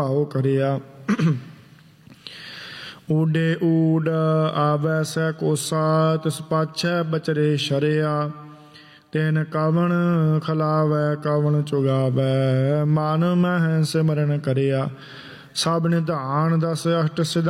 ਭਾਉ ਕਰਿਆ। ਊਡੇ ਊਡ ਆਵੈ ਸੈ ਕੋਸਾ, ਤਿਸ ਪਾਛੈ ਬਚਰੇ ਸ਼ਰਿਆ। ਤਿਨ ਕਵਣ ਖਲਾਵੈ ਕਵਣ ਚੁਗਾਵੈ, ਮਨ ਮਹਿ ਸਿਮਰਨ ਕਰਿਆ। ਸਭ ਨਿਧਾਨ ਦਸ ਅਸ਼ਟ ਸਿਧਾਨ